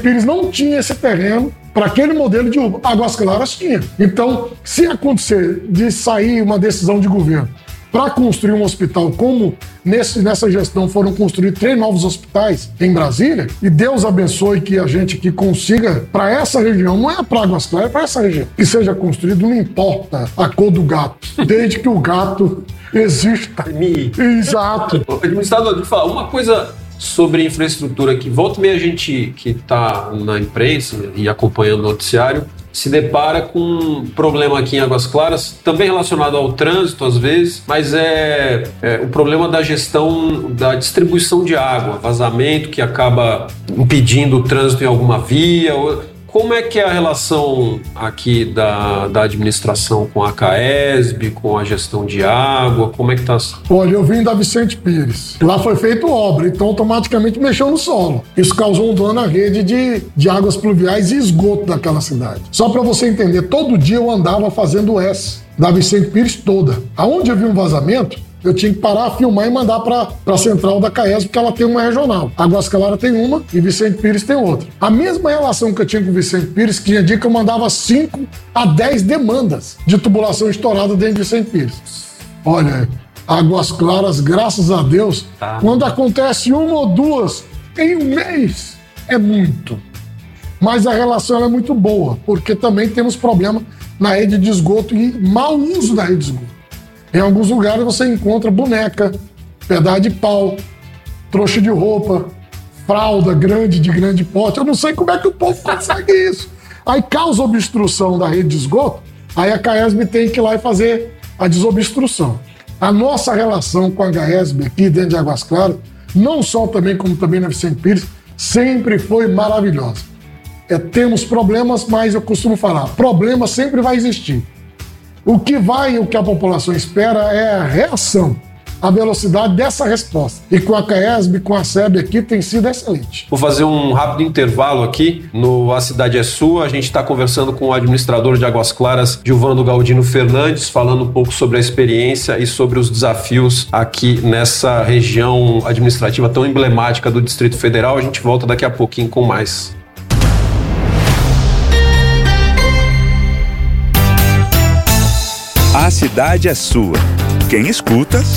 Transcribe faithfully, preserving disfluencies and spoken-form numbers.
Pires não tinha esse terreno para aquele modelo de uva. Águas Claras tinha. Então, se acontecer de sair uma decisão de governo para construir um hospital, como nesse, nessa gestão foram construídos três novos hospitais em Brasília, e Deus abençoe que a gente aqui consiga, para essa região, não é para Águas Claras, é para essa região, que seja construído, não importa a cor do gato, desde que o gato exista. Me... Exato. Administrador, deixa eu falar uma coisa sobre infraestrutura que volta e meia a gente que está na imprensa e acompanhando o noticiário se depara com um problema aqui em Águas Claras, também relacionado ao trânsito às vezes, mas é, é o problema da gestão da distribuição de água, vazamento que acaba impedindo o trânsito em alguma via. Como é que é a relação aqui da, da administração com a CAESB, com a gestão de água? Como é que está? Olha, eu vim da Vicente Pires. Lá foi feita obra, então automaticamente mexeu no solo. Isso causou um dano na rede de, de águas pluviais e esgoto daquela cidade. Só para você entender, todo dia eu andava fazendo o S da Vicente Pires toda. Aonde eu vi um vazamento, eu tinha que parar, filmar e mandar para a central da CAESB, porque ela tem uma regional. Águas Claras tem uma e Vicente Pires tem outra. A mesma relação que eu tinha com Vicente Pires, que tinha dia que eu mandava cinco a dez demandas de tubulação estourada dentro de Vicente Pires. Olha, Águas Claras, graças a Deus, tá. Quando acontece uma ou duas em um mês, é muito. Mas a relação é muito boa, porque também temos problema na rede de esgoto e mau uso da rede de esgoto. Em alguns lugares você encontra boneca, pedaço de pau, trouxa de roupa, fralda grande, de grande porte. Eu não sei como é que o povo consegue isso. Aí causa obstrução da rede de esgoto, aí a CAESB tem que ir lá e fazer a desobstrução. A nossa relação com a CAESB aqui dentro de Águas Claras, não só também como também na Vicente Pires, sempre foi maravilhosa. É, temos problemas, mas eu costumo falar, problema sempre vai existir. O que vai, o que a população espera é a reação, a velocidade dessa resposta. E com a CAESB, com a SEB aqui, tem sido excelente. Vou fazer um rápido intervalo aqui no A Cidade é Sua. A gente está conversando com o administrador de Águas Claras, Gilvando Galdino Fernandes, falando um pouco sobre a experiência e sobre os desafios aqui nessa região administrativa tão emblemática do Distrito Federal. A gente volta daqui a pouquinho com mais. A Cidade é Sua. Quem escuta,